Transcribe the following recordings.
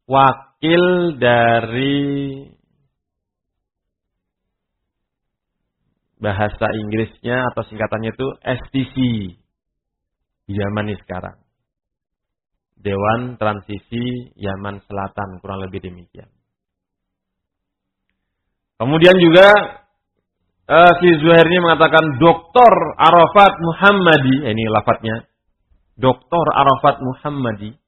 wakil dari bahasa Inggrisnya atau singkatannya itu STC di Yaman ini sekarang. Dewan Transisi Yaman Selatan, kurang lebih demikian. Kemudian juga si Zuhair ini mengatakan Dr. Arafat Muhammadi, ini lafadznya, Dr. Arafat Muhammadi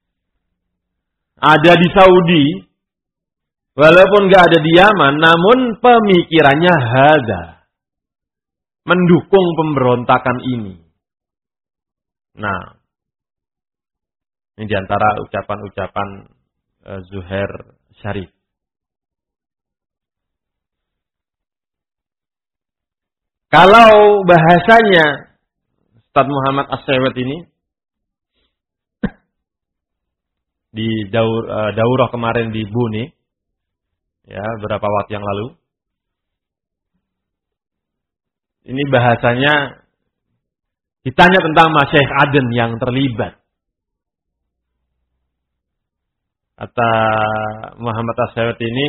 ada di Saudi, walaupun gak ada di Yaman, namun pemikirannya hada, mendukung pemberontakan ini. Nah, ini diantara ucapan-ucapan Zuhair Syarif. Kalau bahasanya Ustaz Muhammad As-Sewet ini di daurah kemarin di Bune, ya beberapa waktu yang lalu, ini bahasanya ditanya tentang Masyaikh Aden yang terlibat. Kata Muhammad As-Sewet ini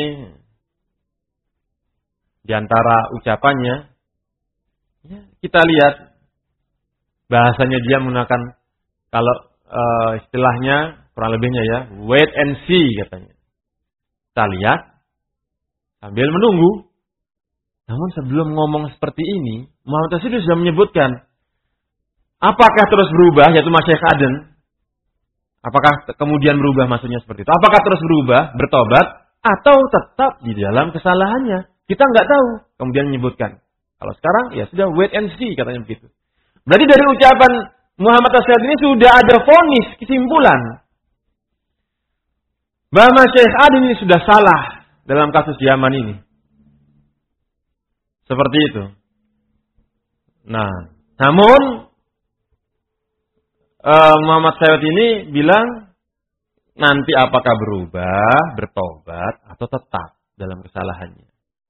di antara ucapannya, ya, kita lihat bahasanya dia menggunakan kalau istilahnya kurang lebihnya ya, wait and see katanya. Kita lihat sambil menunggu. Namun sebelum ngomong seperti ini, Muhammad As-Sewet sudah menyebutkan apakah terus berubah, yaitu Masyaikh Aden. Apakah kemudian berubah maksudnya seperti itu? Apakah terus berubah, bertobat, atau tetap di dalam kesalahannya? Kita nggak tahu. Kemudian menyebutkan. Kalau sekarang, ya sudah wait and see, katanya begitu. Berarti dari ucapan Muhammad As-Sewet ini sudah ada vonis, kesimpulan. Bahwa Syekh Aden ini sudah salah dalam kasus Yaman ini. Seperti itu. Nah, namun Muhammad As-Sewet ini bilang nanti apakah berubah, bertobat, atau tetap dalam kesalahannya.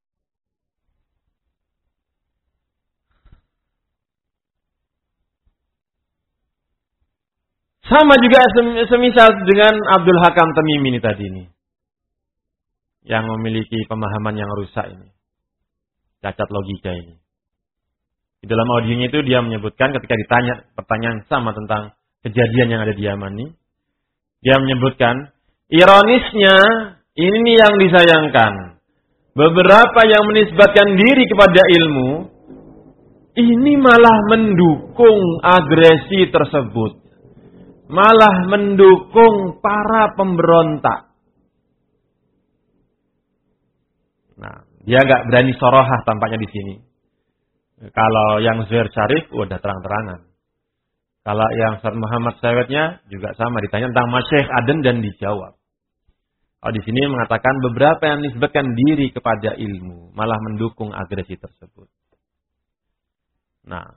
Sama juga semisal dengan Abdul Hakam Tamimi ini tadi ini. Yang memiliki pemahaman yang rusak ini. Cacat logika ini. Di dalam audionya itu dia menyebutkan ketika ditanya pertanyaan sama tentang kejadian yang ada di Yaman ini. Dia menyebutkan, ironisnya ini yang disayangkan. Beberapa yang menisbatkan diri kepada ilmu, ini malah mendukung agresi tersebut. Malah mendukung para pemberontak. Nah, dia agak berani sorohah tampaknya di sini. Kalau yang Zuhair Syarif udah terang-terangan. Kalau yang Ustaz Muhammad Sewetnya juga sama, ditanya tentang Masyaikh Aden dan dijawab. Kalau di sini mengatakan beberapa yang menisbatkan diri kepada ilmu malah mendukung agresi tersebut. Nah,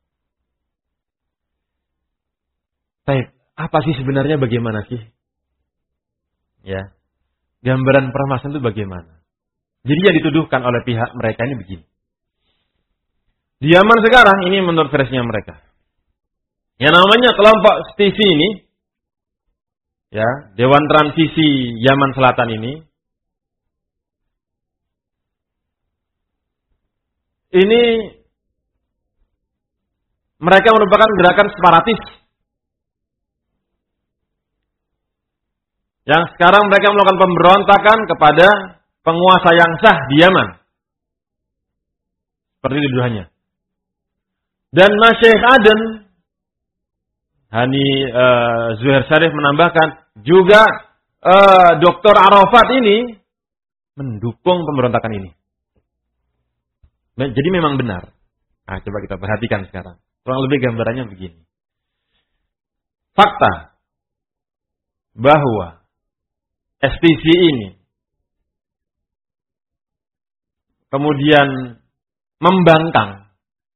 baik. Apa sih sebenarnya, bagaimana sih? Ya. Gambaran permasalahan itu bagaimana? Jadi yang dituduhkan oleh pihak mereka ini begini. Di Yaman sekarang, ini menurut versinya mereka. Yang namanya kelompok STC ini, ya, Dewan Transisi Yaman Selatan ini mereka merupakan gerakan separatis. Yang sekarang mereka melakukan pemberontakan kepada penguasa yang sah di Yaman. Seperti tuduhannya. Dan Masyaikh Aden, Zuhair Syarif menambahkan, juga Dr. Arafat ini mendukung pemberontakan ini. Jadi memang benar. Nah, coba kita perhatikan sekarang. Kurang lebih gambarannya begini. Fakta bahwa STC ini kemudian membangkang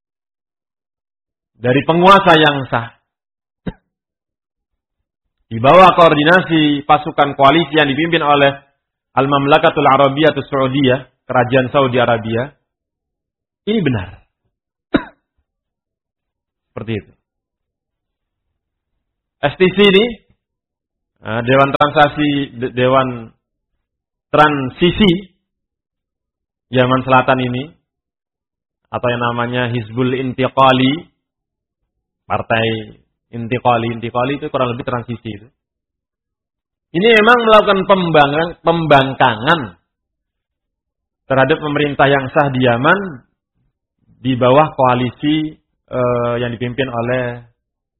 dari penguasa yang sah di bawah koordinasi pasukan koalisi yang dipimpin oleh Al-Mamlakatul Arabiyatus Saudiyah, Kerajaan Saudi Arabia. Ini benar. Seperti itu. STC ini Dewan Transisi Yaman Selatan ini, atau yang namanya Hizbul Intiqali, partai Intiqali itu kurang lebih transisi itu. Ini memang melakukan pembangkangan terhadap pemerintah yang sah di Yaman di bawah koalisi yang dipimpin oleh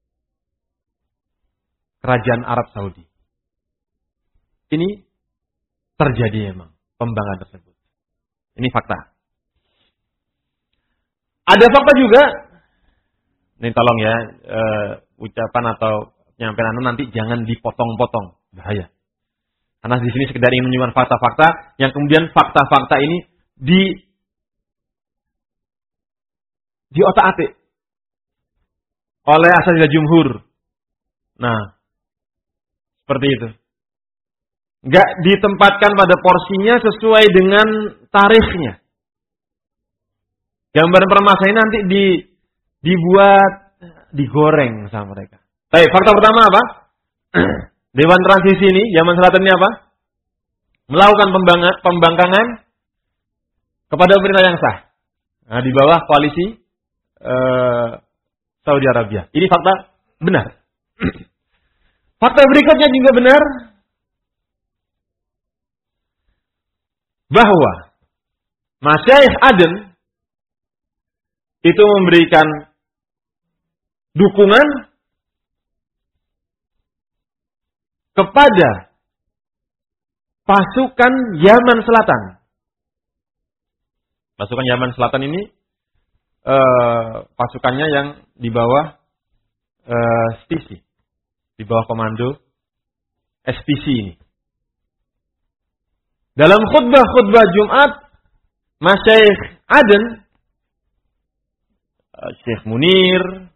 Kerajaan Arab Saudi. Ini terjadi memang pembangkangan tersebut. Ini fakta. Ada fakta juga. Ini tolong ya, ucapan atau penyampaian Anda nanti jangan dipotong-potong, bahaya. Karena di sini sekedar ingin menunjukkan fakta-fakta yang kemudian fakta-fakta ini di otak-atik oleh asatidz jumhur. Nah, seperti itu. Enggak ditempatkan pada porsinya sesuai dengan tarikhnya. Gambaran permasalahan nanti digoreng sama mereka. Baik, fakta pertama apa? Dewan Transisi ini, Yaman Selatan ini apa? Melakukan pembangkangan kepada pemerintah yang sah. Nah, di bawah koalisi Saudi Arabia. Ini fakta benar. Fakta berikutnya juga benar. Bahwa Masyaikh Aden itu memberikan dukungan kepada pasukan Yaman Selatan. Pasukan Yaman Selatan ini pasukannya yang di bawah SPC, di bawah komando SPC ini. Dalam khutbah Jumat, Masyaikh Aden, Syekh Munir,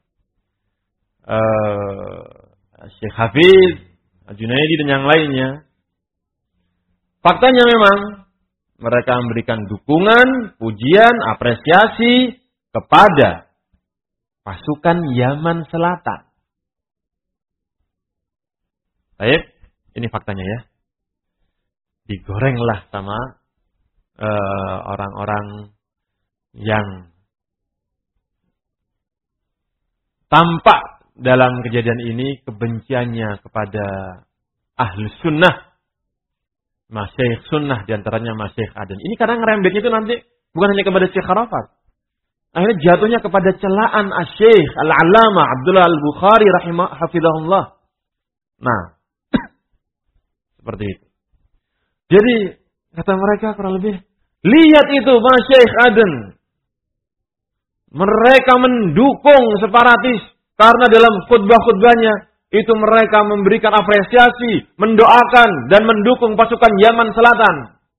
Syekh Hafiz, Junaidi dan yang lainnya, faktanya memang mereka memberikan dukungan, pujian, apresiasi kepada pasukan Yaman Selatan. Baik, ini faktanya ya. Digorenglah sama orang-orang yang tampak dalam kejadian ini kebenciannya kepada Ahlus Sunnah, Masyaikh Sunnah, diantaranya Masyaikh Aden. Ini kadang ngerembetnya itu nanti bukan hanya kepada Syekh Arafat. Akhirnya jatuhnya kepada celaan Asy-Syaikh Al-Allamah Abdullah Al-Bukhari hafizahullah. Nah, seperti itu. Jadi, kata mereka kurang lebih, lihat itu Masyaikh Aden. Mereka mendukung separatis. Karena dalam khutbah-khutbahnya, itu mereka memberikan apresiasi, mendoakan, dan mendukung pasukan Yaman Selatan.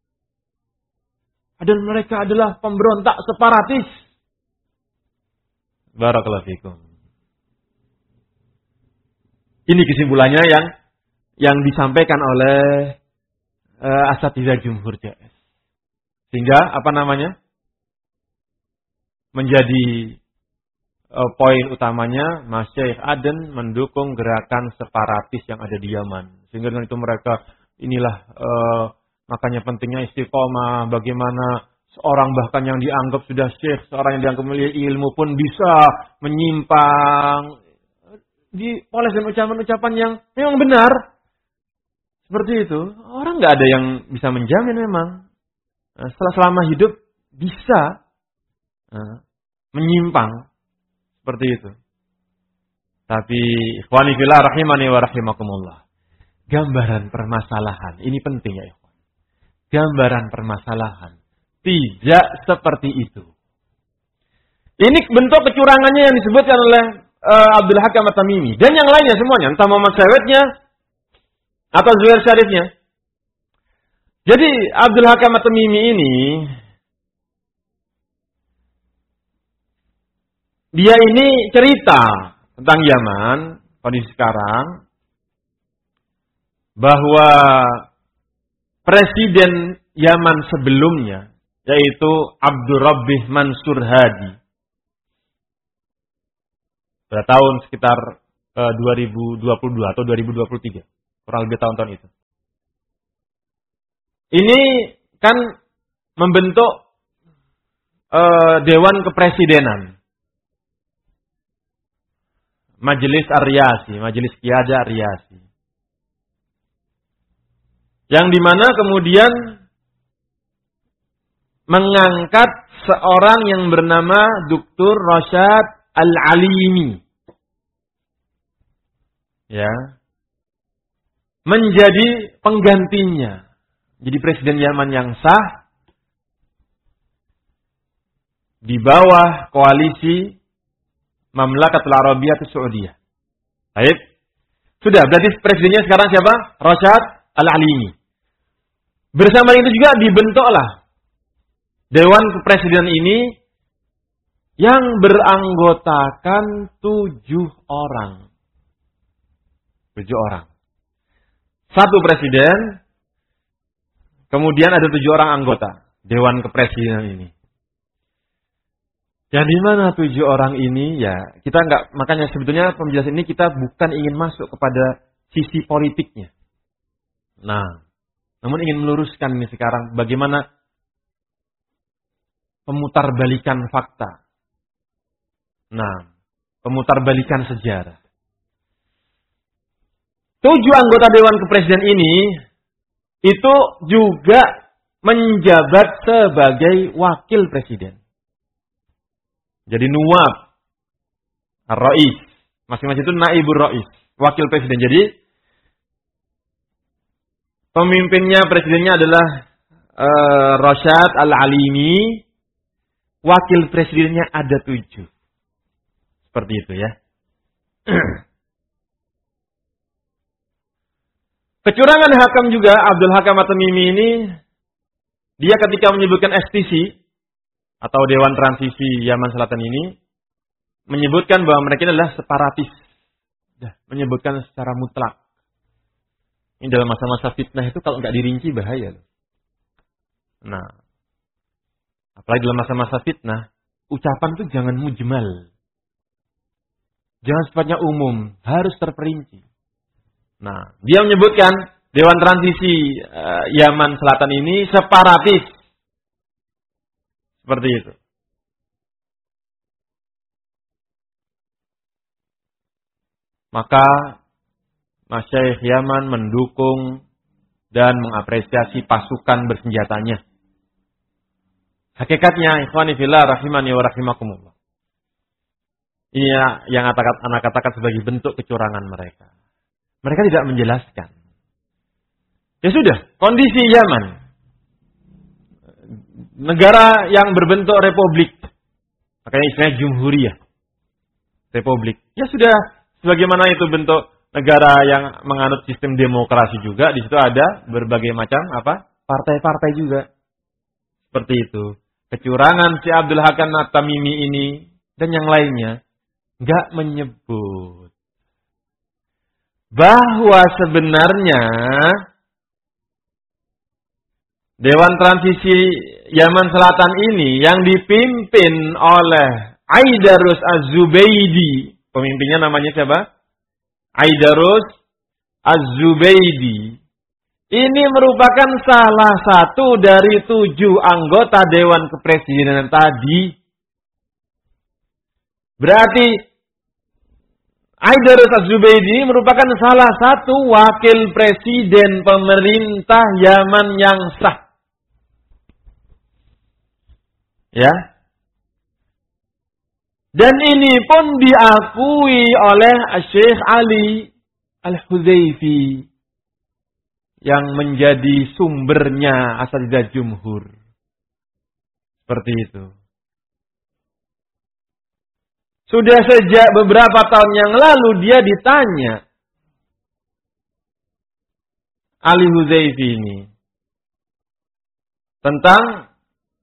Dan mereka adalah pemberontak separatis. Barakallahu fikum. Ini kesimpulannya yang disampaikan oleh asatidz jumhur JS. Sehingga menjadi poin utamanya Masyaikh Aden mendukung gerakan separatis yang ada di Yaman. Sehingga dengan itu mereka makanya pentingnya istiqomah, bagaimana seorang bahkan yang dianggap sudah syekh, seorang yang dianggap memiliki ilmu pun bisa menyimpang oleh ucapan-ucapan yang memang benar. Seperti itu. Orang nggak ada yang bisa menjamin memang. Selama hidup bisa menyimpang. Seperti itu. Tapi ikhwani fillah rahimani wa rahimakumullah. Gambaran permasalahan. Ini penting ya ikhwan. Gambaran permasalahan. Tidak seperti itu. Ini bentuk kecurangannya yang disebutkan oleh Abdul Hakam At-Tamimi. Dan yang lainnya semuanya. Entah Muhammad Sawednya atau Zuhair Syarifnya. Jadi Abdul Hakam At-Tamimi ini dia ini cerita tentang Yaman, kondisi sekarang, bahwa presiden Yaman sebelumnya, yaitu Abdur Rabbih Mansur Hadi, pada tahun sekitar 2022 atau 2023. kurang lebih tahun-tahun itu. Ini kan membentuk Dewan Kepresidenan. Majelis Ar-Riyasi, Majelis Qiyadah Ar-Riyasi. Yang dimana kemudian mengangkat seorang yang bernama Dr. Rasyad Al-Alimi. Ya. Menjadi penggantinya. Jadi presiden Yaman yang sah di bawah koalisi Mamlakatul Arabiyyah Saudiyah. Baik. Sudah, berarti presidennya sekarang siapa? Rasyad Al-Alimi. Bersama itu juga dibentuklah Dewan Kepresidenan ini yang beranggotakan 7 orang. 7 orang. Satu presiden, kemudian ada 7 orang anggota Dewan Kepresidenan ini. Yang di mana 7 orang ini, ya kita enggak, makanya sebetulnya penjelasan ini kita bukan ingin masuk kepada sisi politiknya. Nah, namun ingin meluruskan ini sekarang bagaimana pemutarbalikan fakta. Nah, pemutarbalikan sejarah. 7 anggota Dewan Kepresidenan ini itu juga menjabat sebagai wakil presiden. Jadi nuwab ar-rais, masing-masing itu naibur rais, wakil presiden. Jadi pemimpinnya, presidennya adalah Rasyad Al-Alimi, wakil presidennya ada 7. Seperti itu ya. Kecurangan Hakam juga, Abdul Hakam At-Tamimi ini, dia ketika menyebutkan STC, atau Dewan Transisi Yaman Selatan ini, menyebutkan bahwa mereka adalah separatis. Menyebutkan secara mutlak. Ini dalam masa-masa fitnah itu kalau nggak dirinci bahaya. Nah, apalagi dalam masa-masa fitnah, ucapan itu jangan mujmal. Jangan sifatnya umum, harus terperinci. Nah, dia menyebutkan Dewan Transisi Yaman Selatan ini separatis. Seperti itu. Maka Masyaikh Yaman mendukung dan mengapresiasi pasukan bersenjatanya. Hakikatnya, ikhwani fillah rahimani wa rahimakumullah. Ini yang anak katakan sebagai bentuk kecurangan mereka. Mereka tidak menjelaskan. Ya sudah, kondisi Yaman. Negara yang berbentuk republik. Makanya istilahnya jumhuriyah. Republik. Ya sudah, sebagaimana itu bentuk negara yang menganut sistem demokrasi juga. Di situ ada berbagai macam partai-partai juga. Seperti itu. Kecurangan si Abdul Hakam At-Tamimi ini dan yang lainnya nggak menyebut bahwa sebenarnya Dewan Transisi Yaman Selatan ini yang dipimpin oleh Aidarus Az-Zubaydi. Pemimpinnya namanya siapa? Aidarus Az-Zubaydi. Ini merupakan salah satu dari 7 anggota Dewan Kepresidenan tadi. Berarti Aidarus Az-Zubaydi merupakan salah satu wakil presiden pemerintah Yaman yang sah. Ya. Dan ini pun diakui oleh Syekh Ali Al-Hudzaifi yang menjadi sumbernya Asatidzah Jumhur. Seperti itu. Sudah sejak beberapa tahun yang lalu dia ditanya Ali Hudzaifi ini tentang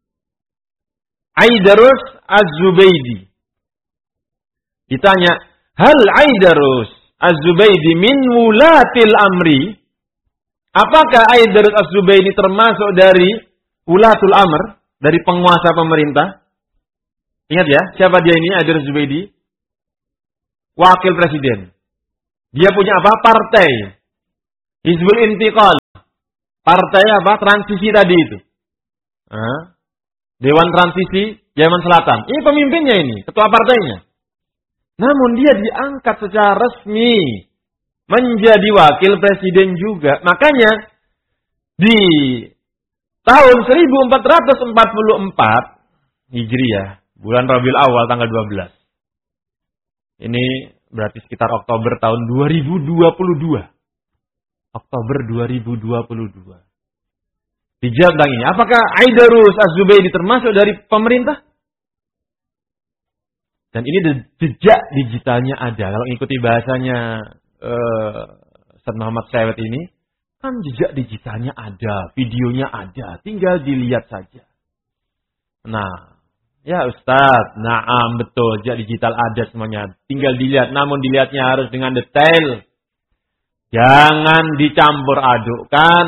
Aidarus Az-Zubaydi. Ditanya, hal Aidarus Az-Zubaydi min wulatil amri? Apakah Aidarus Az-Zubaydi termasuk dari wulatul amr, dari penguasa pemerintah? Ingat ya, siapa dia ini Aidarus Az-Zubaydi? Wakil presiden. Dia punya apa? Partai. Hizbul Intiqal. Partai apa? Transisi tadi itu. Dewan Transisi Yaman Selatan. Ini pemimpinnya ini, ketua partainya. Namun dia diangkat secara resmi menjadi wakil presiden juga. Makanya di tahun 1444 Hijriah, bulan Rabiul Awal tanggal 12. Ini berarti sekitar Oktober tahun 2022. Oktober 2022. Dijawab tentang ini. Apakah Aidarus Az-Zubaydi termasuk dari pemerintah? Dan ini jejak digitalnya ada. Kalau ngikuti bahasanya Ustaz Muhammad Syawet ini, kan jejak digitalnya ada, videonya ada, tinggal dilihat saja. Nah, ya Ustaz, naam betul, jejak digital ada semuanya, tinggal dilihat, namun dilihatnya harus dengan detail. Jangan dicampur adukkan.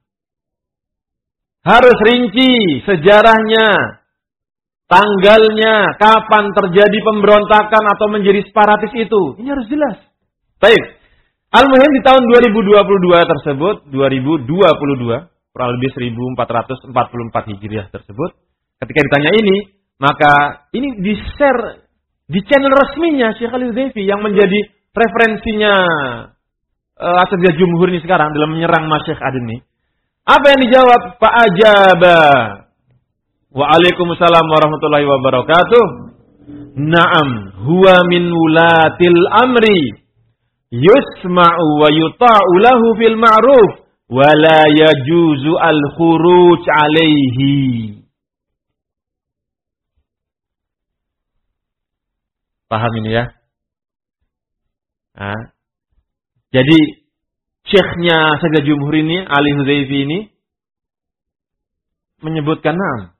Harus rinci sejarahnya, tanggalnya, kapan terjadi pemberontakan atau menjadi separatis itu. Ini harus jelas. Baik. Al-Muhim di tahun 2022 tersebut, 2022, kurang lebih 1444 Hijriah tersebut, ketika ditanya ini, maka ini di-share di channel resminya Syekh Al-Hudzaifi yang menjadi referensinya Asatidzatul Jumhur ini sekarang dalam menyerang Masyaikh Aden ini. Apa yang dijawab? Pak Ajaba. Waalaikumsalam warahmatullahi wabarakatuh. Naam, huwa min wulatil amri. Yusma'u wa yuta'u lahu fil ma'ruf. Wa la yajuzu al-khuruj alaihi. Paham ini ya? Nah. Jadi, syekhnya Asatidzatul Jumhur ini, Ali Hudzaifi ini, menyebutkan naam.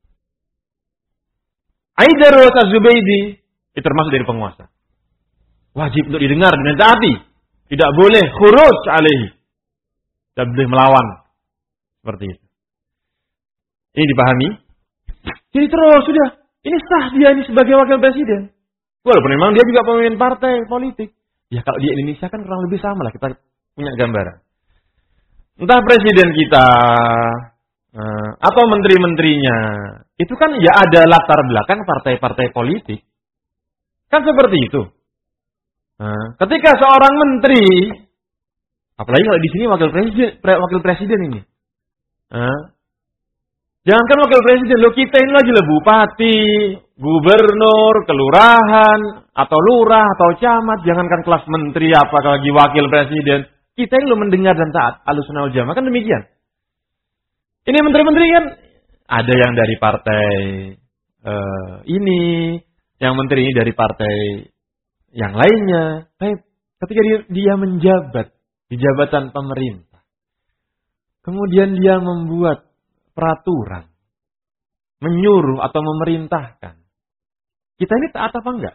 Aidarus Az-Zubaydi itu termasuk dari penguasa. Wajib untuk didengar dan ditaati. Tidak boleh khuruj alaihi. Tidak boleh melawan. Seperti itu. Ini dipahami. Jadi terus sudah. Ini sah dia ini sebagai wakil presiden. Walaupun memang dia juga pemimpin partai politik. Ya kalau di Indonesia kan kurang lebih sama lah. Kita punya gambaran. Entah presiden kita atau menteri-menterinya. Itu kan ya ada latar belakang partai-partai politik. Kan seperti itu. Ketika seorang menteri, apalagi kalau di sini wakil presiden ini, jangankan wakil presiden, lo kita ini lagi bupati, gubernur, kelurahan, atau lurah, atau camat, jangankan kelas menteri, apalagi wakil presiden, kita ini lo mendengar dan taat Ahlussunnah wal Jamaah kan demikian. Ini menteri-menteri kan ada yang dari partai ini, yang menteri ini dari partai yang lainnya. Baik, ketika dia menjabat di jabatan pemerintah, kemudian dia membuat peraturan, menyuruh atau memerintahkan, kita ini taat apa enggak?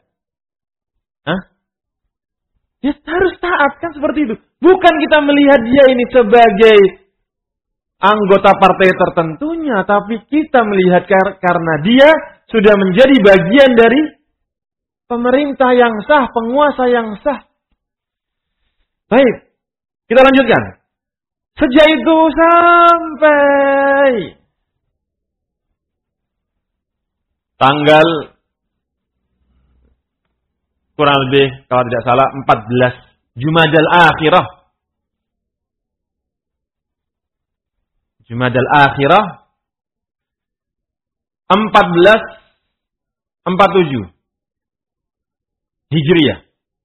Ya harus taat kan seperti itu. Bukan kita melihat dia ini sebagai anggota partai tertentunya, tapi kita melihat karena dia sudah menjadi bagian dari pemerintah yang sah, penguasa yang sah. Baik, kita lanjutkan. Sejak itu sampai tanggal kurang lebih kalau tidak salah 14 Jumadal Akhirah. Jumadal Akhirah 1447 Hijriah.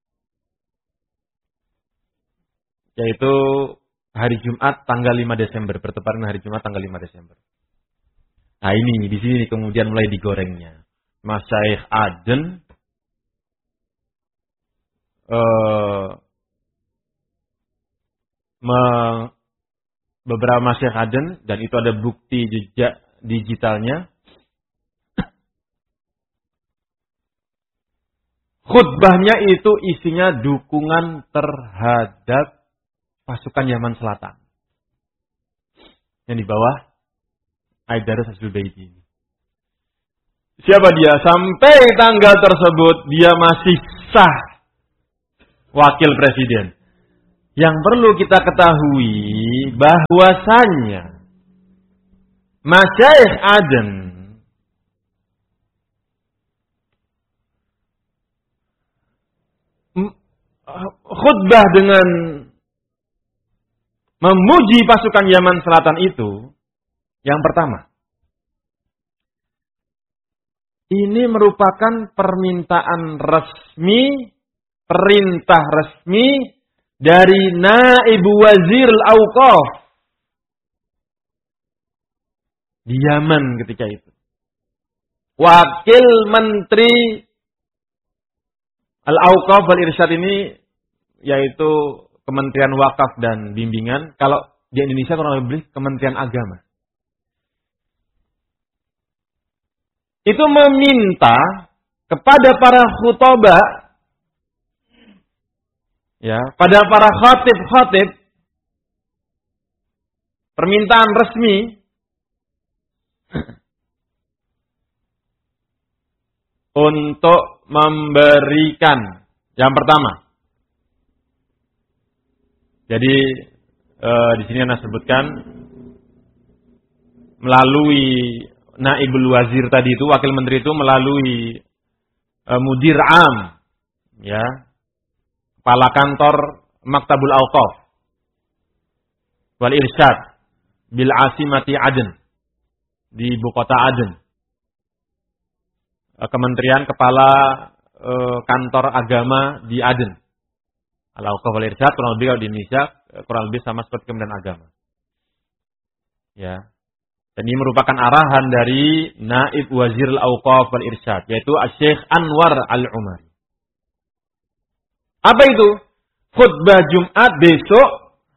Yaitu hari Jumat tanggal 5 Desember, bertepatan hari Jumat tanggal 5 Desember. Nah ini di sini kemudian mulai digorengnya. Masyaikh Aden beberapa Masyaikh Aden, dan itu ada bukti jejak digitalnya. Khutbahnya itu isinya dukungan terhadap pasukan Yaman Selatan. Yang di bawah Aidarus Az-Zubaydi. Siapa dia? Sampai tanggal tersebut dia masih sah wakil presiden. Yang perlu kita ketahui bahwasanya Masyaikh Aden khutbah dengan memuji pasukan Yaman Selatan itu, yang pertama, ini merupakan permintaan resmi, perintah resmi dari Naib Wazir Al-Awqaf di Yaman ketika itu. Wakil Menteri Al-Awqaf wal-Irsyad ini yaitu Kementerian Wakaf dan Bimbingan. Kalau di Indonesia kurang lebih Kementerian Agama. Itu meminta kepada para khutbah, ya, pada para khatib, permintaan resmi untuk memberikan yang pertama. Jadi di sini Anda sebutkan melalui Naibul Wazir tadi itu, wakil menteri itu melalui Mudir Am, ya, kepala kantor Maktabul Awqaf wal Irsyad bil Asimati Aden, di ibu kota Aden. Kementerian kepala kantor agama di Aden. Al-Awqaf wal Irsyad kurang lebih kalau di Indonesia kurang lebih sama seperti Kementerian Agama. Ya. Dan ini merupakan arahan dari Naib Wazir Al-Awqaf wal Irsyad, yaitu Syekh Anwar Al-Umari. Apa itu? Khutbah Jumat besok,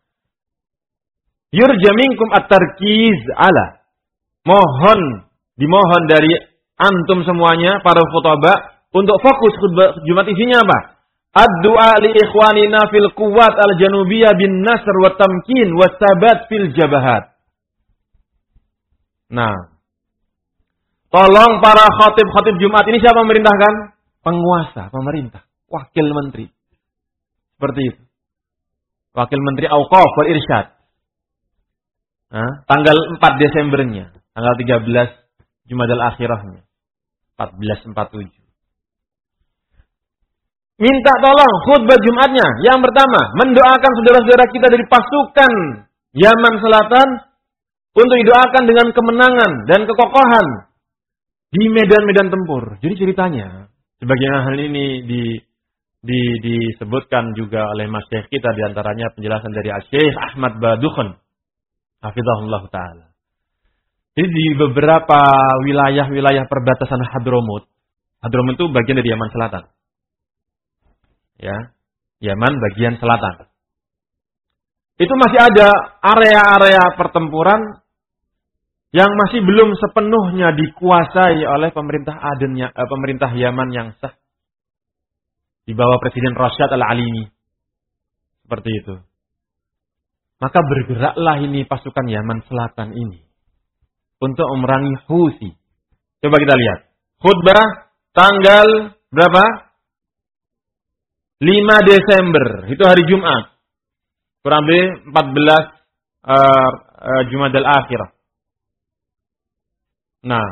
yurja minkum at-tarkiz ala. Dimohon dari antum semuanya, para khutbah, untuk fokus khutbah Jumat. Isinya apa? Ad-du'a li ikhwanina fil quwwat al-janubiyah bin nasr wa tamkin wa sabat fil jabahat. Nah, tolong para khatib-khatib Jumat ini siapa memerintahkan? Penguasa, pemerintah, wakil menteri. Seperti itu. Wakil Menteri Awqaf wal Irsyad. Nah, tanggal 4 Desembernya, tanggal 13 Jumadal Akhirahnya. 1447. Minta tolong khutbah Jumatnya. Yang pertama, mendoakan saudara-saudara kita dari pasukan Yaman Selatan untuk didoakan dengan kemenangan dan kekokohan di medan-medan tempur. Jadi ceritanya, sebagian hal ini disebutkan juga oleh Masyaikh kita, diantaranya penjelasan dari Syekh Ahmad Badukhan, hafizahullah ta'ala. Jadi di beberapa wilayah-wilayah perbatasan Hadramut itu bagian dari Yaman Selatan. Ya, Yaman bagian selatan. Itu masih ada area-area pertempuran yang masih belum sepenuhnya dikuasai oleh pemerintah pemerintah Yaman yang sah di bawah Presiden Rasyad Al-Alimi. Seperti itu. Maka bergeraklah ini pasukan Yaman Selatan ini untuk memerangi Houthi. Coba kita lihat. Khutbah tanggal berapa? 5 Desember, itu hari Jumat. Kurang lebih 14 Jumadal Akhirah. Nah,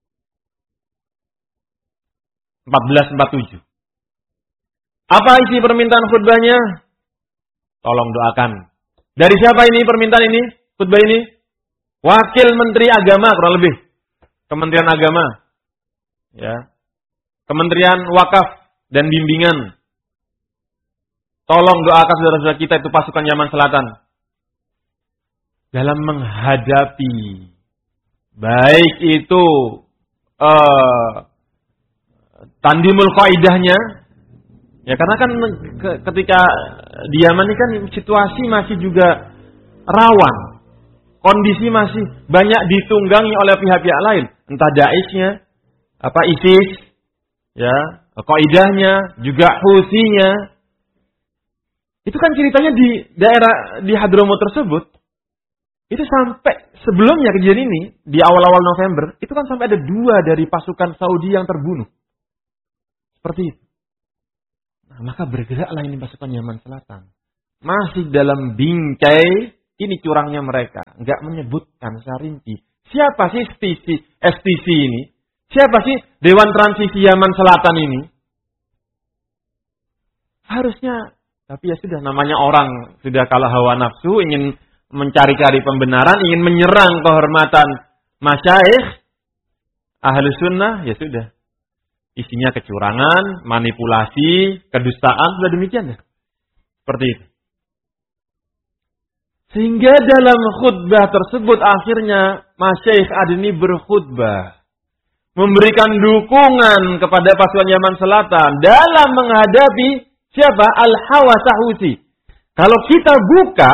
1447. Apa isi permintaan khutbahnya? Tolong doakan. Dari siapa ini permintaan ini? Khutbah ini? Wakil Menteri Agama kurang lebih. Kementerian Agama. Ya. Kementerian Wakaf dan Bimbingan. Tolong doakan saudara-saudara kita itu pasukan Yaman Selatan. Dalam menghadapi baik itu tandimul qaidahnya. Ya karena kan ketika di Yaman ini kan situasi masih juga rawan. Kondisi masih banyak ditunggangi oleh pihak-pihak lain. Entah Daeshnya, ISIS, ya, qaidahnya, juga Houthi-nya. Itu kan ceritanya di daerah di Hadramut tersebut. Itu sampai sebelumnya kejadian ini, di awal-awal November, itu kan sampai ada 2 dari pasukan Saudi yang terbunuh. Seperti itu. Nah, maka bergeraklah ini pasukan Yaman Selatan. masih dalam bingkai, ini curangnya mereka. Enggak menyebutkan secara rinci. Siapa sih STC ini? Siapa sih Dewan Transisi Yaman Selatan ini? Harusnya, tapi ya sudah, namanya orang sudah kalah hawa nafsu, ingin mencari-cari pembenaran, ingin menyerang kehormatan masyayikh ahli sunnah, ya sudah. Isinya kecurangan, manipulasi, kedustaan, sudah demikian ya. Seperti itu. Sehingga dalam khutbah tersebut akhirnya Masyaikh Adni berkhutbah. Memberikan dukungan kepada pasukan Yaman Selatan dalam menghadapi siapa? Al-Hawasahusi. Kalau kita buka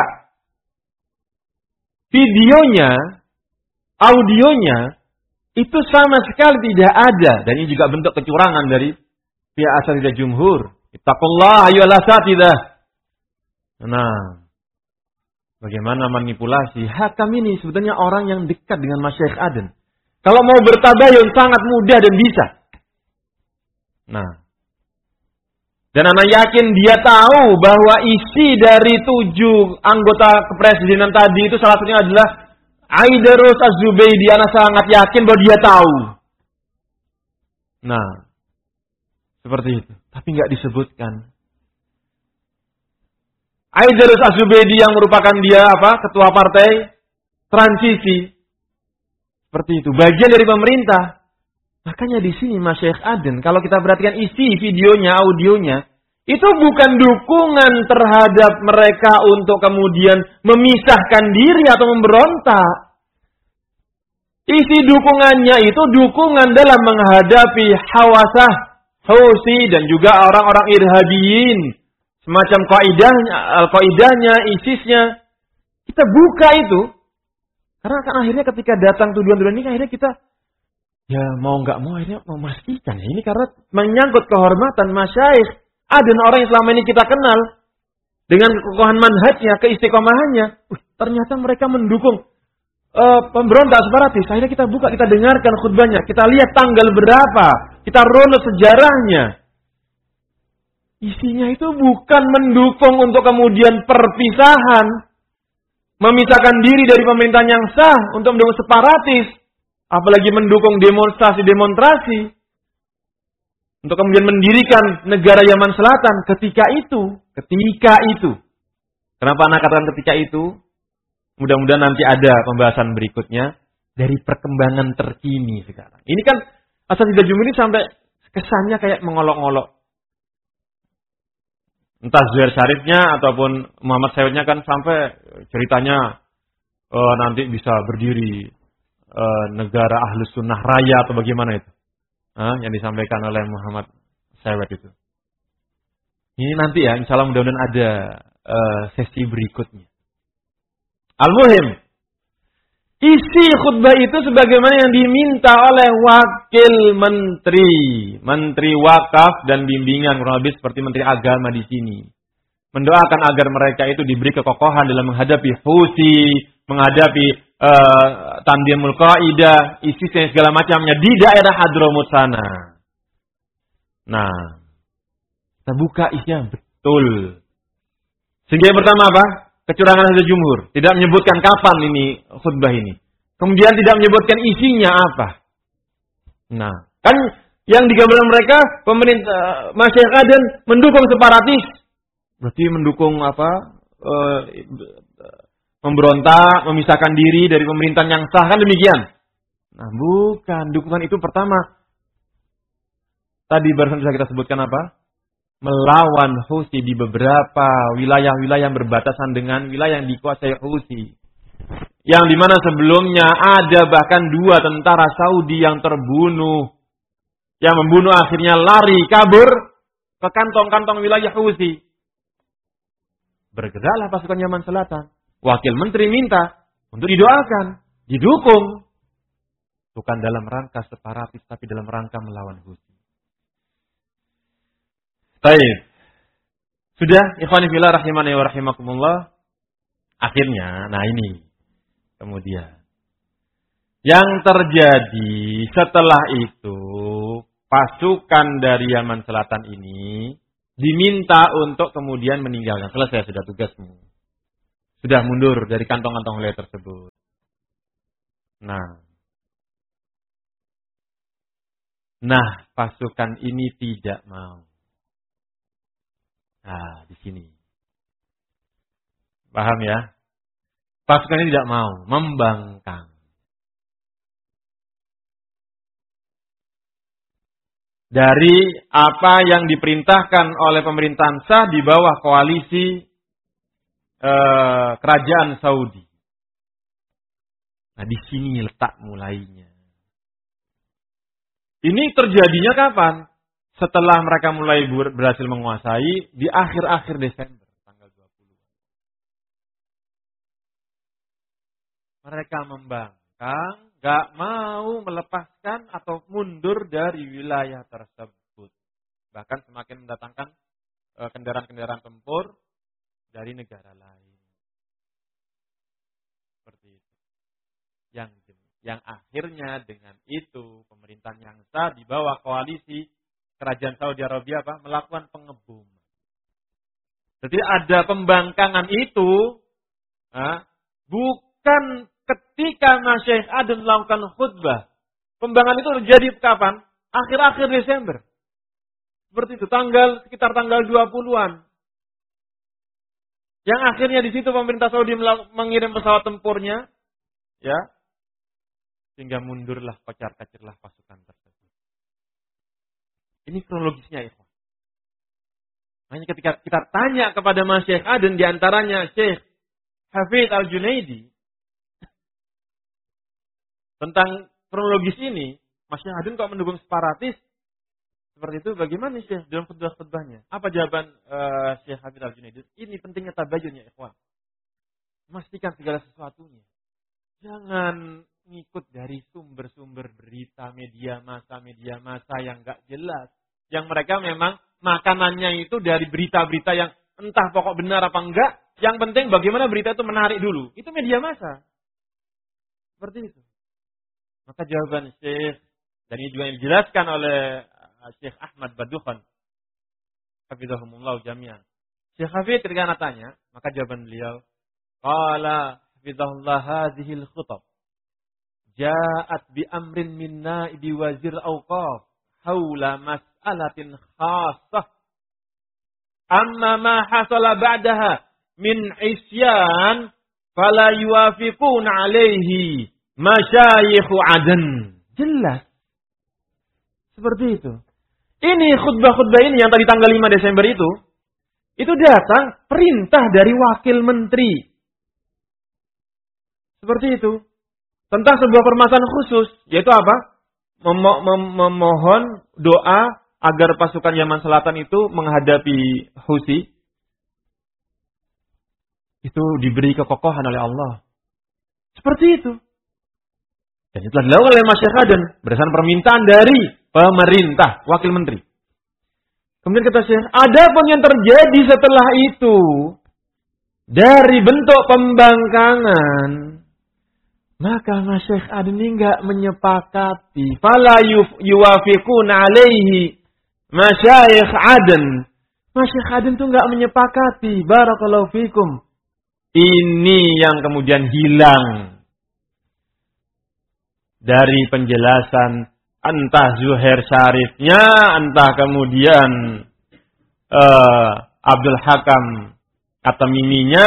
videonya, audionya, itu sama sekali tidak ada. Dan ini juga bentuk kecurangan dari pihak asatidzah jumhur. Ittaqullah ayyuhal asatidzah. Nah, bagaimana manipulasi? Hakam ini sebetulnya orang yang dekat dengan Masyaikh Aden. Kalau mau bertabayun sangat mudah dan bisa. Nah, dan anak yakin dia tahu bahwa isi dari 7 anggota kepresidenan tadi itu salah satunya adalah Aidarus Az-Zubaydi. Anak sangat yakin bahwa dia tahu. Nah, seperti itu. Tapi nggak disebutkan. Aidarus Az-Zubaydi yang merupakan dia ketua partai transisi. Seperti itu, bagian dari pemerintah. Makanya di sini Masyaikh Aden, kalau kita perhatikan isi videonya, audionya, itu bukan dukungan terhadap mereka untuk kemudian memisahkan diri atau memberontak. Isi dukungannya itu dukungan dalam menghadapi Hawasah, Husi, dan juga orang-orang irhabiyin. Semacam Al-Qaidahnya, ISIS-nya. Kita buka itu. Karena kan akhirnya ketika datang tuduhan-tuduhan ini, akhirnya kita ya mau nggak mau akhirnya memastikan. Ya, ini karena menyangkut kehormatan masyayikh. Ada orang yang selama ini kita kenal dengan kekokohan manhajnya, keistiqomahannya. Ternyata mereka mendukung pemberontak separatis. Akhirnya kita buka, kita dengarkan khutbahnya. Kita lihat tanggal berapa. Kita runut sejarahnya. Isinya itu bukan mendukung untuk kemudian perpisahan. Memisahkan diri dari pemerintahan yang sah untuk mendukung separatis. Apalagi mendukung demonstrasi. Untuk kemudian mendirikan negara Yaman Selatan ketika itu. Kenapa anak katakan ketika itu? Mudah-mudahan nanti ada pembahasan berikutnya. Dari perkembangan terkini sekarang. Ini kan asatidzah jumhur ini sampai kesannya kayak mengolok-olok. Entah Zuhair Syarifnya ataupun Muhammad Sayyidnya kan sampai ceritanya nanti bisa berdiri negara Ahlus Sunnah Raya atau bagaimana itu. Yang disampaikan oleh Muhammad Sayyid itu. Ini nanti ya, insya Allah mudah-mudahan ada sesi berikutnya. Al-Muhim, isi khutbah itu sebagaimana yang diminta oleh wakil menteri wakaf dan bimbingan, kurang lebih seperti menteri agama di sini. Mendoakan agar mereka itu diberi kekokohan dalam menghadapi Husi, menghadapi Tanzimul Qaidah, ISIS dan segala macamnya di daerah Hadramut sana. Nah, kita buka isinya betul. Sehingga yang pertama apa? Kecurangan asatidzah jumhur. Tidak menyebutkan kapan ini khutbah ini. Kemudian tidak menyebutkan isinya apa. Nah, kan yang digambarkan mereka pemerintah Masyaikh Aden mendukung separatis. Berarti mendukung memberontak, memisahkan diri dari pemerintahan yang sah, kan demikian. Nah, bukan. Dukungan itu pertama. Tadi barusan bisa kita sebutkan apa? Melawan Husi di beberapa wilayah-wilayah yang berbatasan dengan wilayah yang dikuasai Husi. Yang dimana sebelumnya ada bahkan 2 tentara Saudi yang terbunuh. Yang membunuh akhirnya lari, kabur ke kantong-kantong wilayah Husi. Bergeraklah pasukan Yaman Selatan. Wakil menteri minta untuk didoakan, didukung. Bukan dalam rangka separatis, tapi dalam rangka melawan Husi. Baik. Sudah, ikhwani fillah rahimani wa rahimakumullah. Akhirnya, nah ini. Kemudian. Yang terjadi setelah itu, pasukan dari Yaman Selatan ini diminta untuk kemudian meninggalkan. Selesai sudah tugasmu. Sudah mundur dari kantong-kantong wilayah tersebut. Nah, pasukan ini tidak mau. Nah, di sini. Paham ya? Pasukan ini tidak mau, membangkang. Dari apa yang diperintahkan oleh pemerintahan sah di bawah koalisi kerajaan Saudi. Nah, di sini letak mulainya. Ini terjadinya kapan? Setelah mereka mulai berhasil menguasai di akhir-akhir Desember, tanggal 20. Mereka membangkang, gak mau melepaskan atau mundur dari wilayah tersebut. Bahkan semakin mendatangkan kendaraan-kendaraan tempur dari negara lain. Seperti itu. Yang akhirnya dengan itu pemerintahan yang sah di bawah koalisi kerajaan Saudi Arabia melakukan pengeboman. Jadi ada pembangkangan itu bukan ketika Masyaikh Aden melakukan khutbah. Pembangkangan itu terjadi kapan? Akhir-akhir Desember. Seperti itu, sekitar tanggal 20-an. Yang akhirnya di situ pemerintah Saudi mengirim pesawat tempurnya, ya, sehingga mundurlah, kocar-kacirlah pasukan tersebut. Ini kronologisnya, ikhwan. Makanya ketika kita tanya kepada Masyaikh Aden, di antaranya Syekh Hafidz Al-Junaidi, tentang kronologis ini, Masyaikh Aden kok mendukung separatis? Seperti itu, bagaimana Syekh dalam khutbah-khutbahnya? Apa jawaban Syekh Hafidz Al-Junaidi? Ini pentingnya tabayun ya, ikhwan. Memastikan segala sesuatunya. Jangan ngikut dari sumber-sumber berita media massa yang gak jelas. Yang mereka memang makanannya itu dari berita-berita yang entah pokok benar apa enggak. Yang penting bagaimana berita itu menarik dulu. Itu media massa. Seperti itu. Maka jawaban Syekh, dan ini juga yang dijelaskan oleh Syekh Ahmad Badukhan, hafizahumullah jami'an. Syekh Hafidz ketika anak tanya, maka jawaban beliau, qala hafizahullah hadhil khutab ja'at bi amrin min naibi wazir awqaf haula mas'alatin khassah amma ma hasala ba'daha min isyan fala yuwafiqun alaihi masyayikhu Aden. Jelas. Seperti itu. Ini khutbah-khutbah ini yang tadi tanggal 5 Desember itu datang perintah dari wakil menteri. Seperti itu. Tentang sebuah permasalahan khusus. Yaitu apa? Memohon doa agar pasukan Yaman Selatan itu menghadapi Houthi. Itu diberi kekokohan oleh Allah. Seperti itu. Dan itu telah dilakukan oleh Masyaikh Aden berdasarkan permintaan dari pemerintah, wakil menteri. Kemudian kata Syekh, ada pun yang terjadi setelah itu dari bentuk pembangkangan, maka Masyaikh Aden ini enggak menyepakati. Fala yuwafiquna alaihi Masyaikh Aden. Masyaikh Aden itu enggak menyepakati. Barakallahu fikum. Ini yang kemudian hilang dari penjelasan entah Zuhair Syarifnya, entah kemudian Abdul Hakam At-Tamiminya,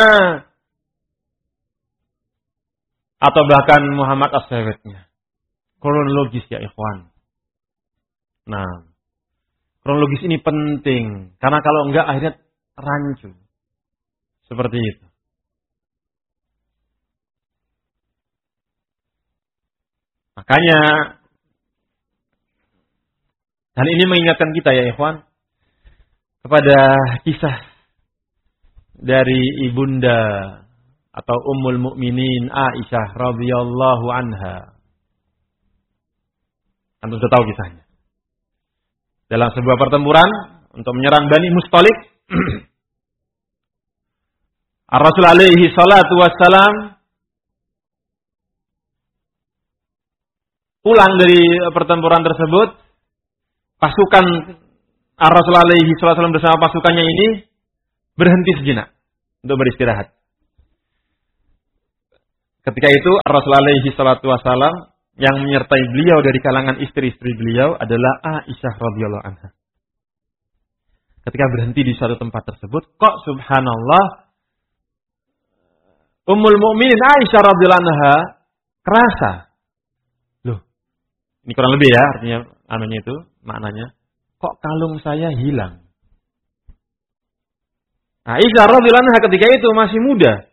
atau bahkan Muhammad As-Sawitnya. Kronologis ya ikhwan. Nah, kronologis ini penting. Karena kalau enggak akhirnya rancu. Seperti itu. Makanya, dan ini mengingatkan kita ya ikhwan, kepada kisah dari ibunda atau Ummul Mukminin Aisyah radhiyallahu anha. Antum sudah tahu kisahnya. Dalam sebuah pertempuran untuk menyerang Bani Mustalik, Ar-Rasul alaihi salatu wassalam pulang dari pertempuran tersebut, pasukan Rasulullah alaihi wasallam bersama pasukannya ini berhenti sejenak untuk beristirahat. Ketika itu Rasulullah alaihi wasallam yang menyertai beliau dari kalangan istri-istri beliau adalah Aisyah radhiyallahu anha. Ketika berhenti di suatu tempat tersebut, kok subhanallah Ummul Mukminin Aisyah radhiyallahu anha kerasa. Loh, ini kurang lebih ya artinya itu maknanya. Kok kalung saya hilang? Aisyah radhiyallahu anha ketika itu masih muda.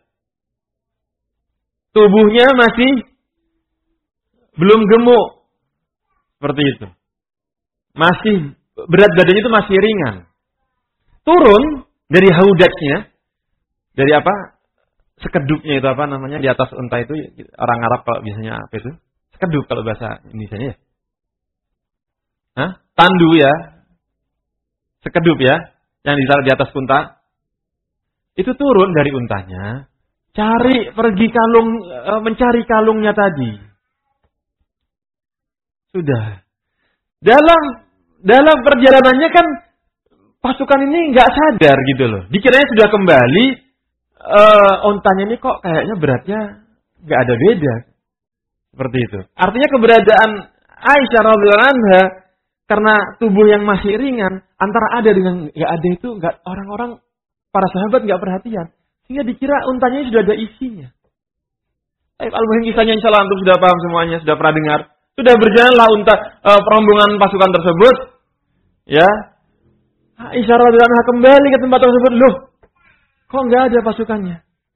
Tubuhnya masih belum gemuk. Seperti itu. Masih berat badannya itu masih ringan. Turun dari haudajnya. Dari apa? Sekedupnya itu apa namanya? Di atas unta itu orang Arab kalau biasanya apa itu? Sekedup kalau bahasa Indonesianya ya. Hah? Tandu ya. Sekedup ya. Yang ditaruh di atas unta. Itu turun dari untanya. Mencari kalungnya tadi. Sudah. Dalam perjalanannya kan pasukan ini nggak sadar gitu loh. Dikiranya sudah kembali, ontanya ini kok kayaknya beratnya nggak ada beda. Seperti itu. Artinya keberadaan Aisyah radhiyallahu anha karena tubuh yang masih ringan, antara ada dengan nggak ada itu nggak orang-orang para sahabat nggak perhatian. Sehingga dikira untanya sudah ada isinya. Al-Muhim kisahnya insyaallah antum sudah paham semuanya, sudah pernah dengar. Sudah berjalanlah rombongan pasukan tersebut. Ya. Aisyah radhiyallahu anha kembali ke tempat tersebut. Loh, kok nggak ada pasukannya?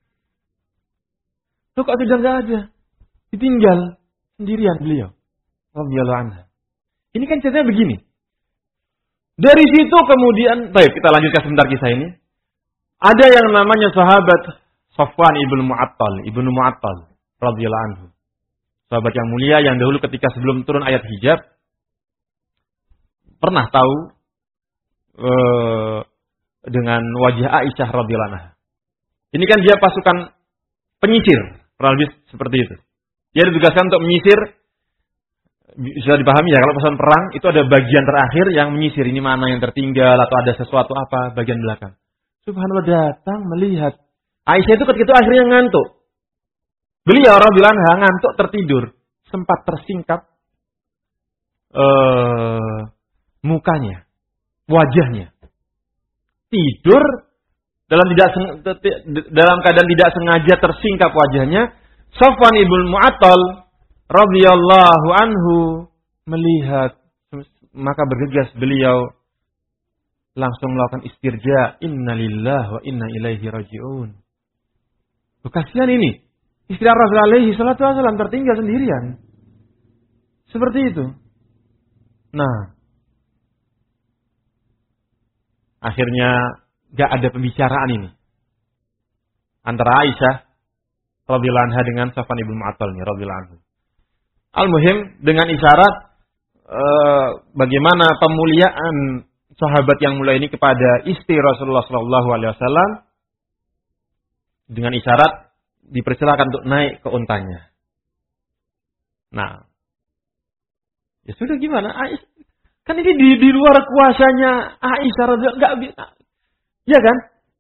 Loh, kok sudah nggak ada? Ditinggal sendirian beliau. Radhiyallahu anha. Ini kan ceritanya begini. Dari situ kemudian, baik kita lanjutkan sebentar kisah ini. Ada yang namanya sahabat Safwan ibnu Mu'attal radhiyallahu anhu. Sahabat yang mulia yang dahulu ketika sebelum turun ayat hijab pernah tahu dengan wajah Aisyah radhiyallahu anha. Ini kan dia pasukan penyisir, kurang lebih seperti itu. Dia ditugaskan untuk menyisir. Bisa dipahami ya, kalau pasukan perang itu ada bagian terakhir yang menyisir, ini mana yang tertinggal atau ada sesuatu apa bagian belakang. Subhanallah datang melihat Aisyah itu ketika itu akhirnya ngantuk. Beliau radhiyallahu anha ngantuk tertidur, sempat tersingkap mukanya, wajahnya. Tidur dalam keadaan tidak sengaja tersingkap wajahnya. Safwan ibnu Mu'attal radhiyallahu anhu melihat, maka bergegas beliau langsung melakukan istirja, innalillahi wa inna ilaihi raji'un. Kasihan ini. Istri Rasulullah alaihi salatu wasallam tertinggal sendirian. Seperti itu. Nah, akhirnya gak ada pembicaraan ini antara Aisyah radhiyallahu anha dengan Safwan ibnu Mu'attal radhiyallahu anhu. Al-muhim dengan isyarat bagaimana pemuliaan sahabat yang mulia ini kepada istri Rasulullah sallallahu alaihi wasallam, dengan isyarat dipersilakan untuk naik ke untanya. Nah, ya sudah gimana? Kan ini di luar kuasanya Aisyah radhiyallahu anha, enggak, ya kan?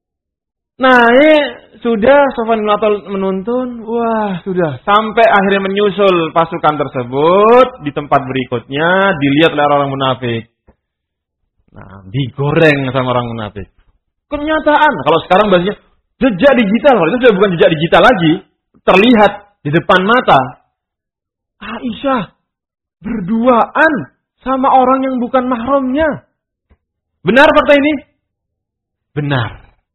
Naik sudah, Safwan bin Mu'attal menuntun, wah sudah sampai akhirnya menyusul pasukan tersebut di tempat berikutnya, dilihat oleh orang munafik. Nah, digoreng sama orang munafik. Kenyataan, kalau sekarang bahasanya jejak digital, kalau itu sudah bukan jejak digital lagi, terlihat di depan mata. Aisyah berduaan sama orang yang bukan mahramnya. Benar fakta ini? Benar.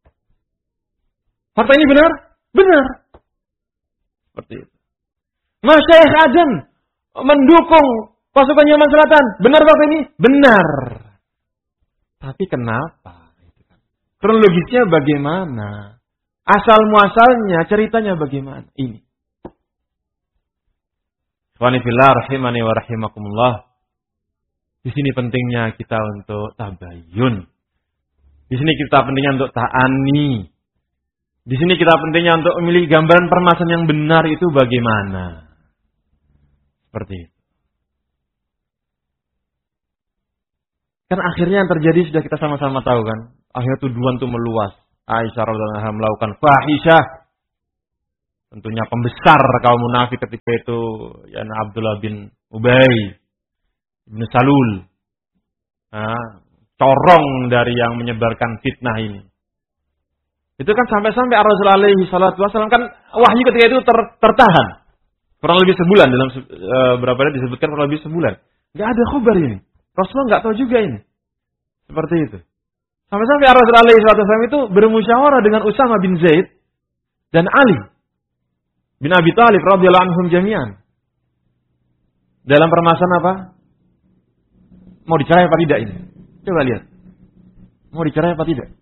Fakta ini benar? Benar. Seperti itu. Masyaikh Adam mendukung pasukan Yaman Selatan. Benar fakta ini? Benar. Tapi kenapa? Kronologisnya bagaimana? Asal-muasalnya, ceritanya bagaimana? Ini. Wanifillah rahimani wa rahimakumullah. Di sini pentingnya kita untuk tabayun. Di sini kita pentingnya untuk ta'ani. Di sini kita pentingnya untuk memiliki gambaran permasalahan yang benar itu bagaimana. Seperti itu. Kan akhirnya yang terjadi sudah kita sama-sama tahu kan. Akhirnya tuduhan itu meluas. Aisyah radhiyallahu anha melakukan fahisyah. Tentunya pembesar kaum munafik ketika itu ya Abdullah bin Ubay bin Salul. Corong dari yang menyebarkan fitnah ini. Itu kan sampai-sampai Rasulullah alaihi salatu wasallam kan wahyu ketika itu tertahan. Kurang lebih sebulan dalam berapa hari disebutkan kurang lebih sebulan. Enggak ada khabar ini. Rasulullah enggak tahu juga ini. Seperti itu. Sampai-sampai Rasulullah alaihi salatu wasallam itu bermusyawarah dengan Usama bin Zaid dan Ali bin Abi Thalib radhiyallahu anhum jami'an. Dalam permasalahan apa? Mau dicerai apa tidak ini? Coba lihat. Mau dicerai apa tidak?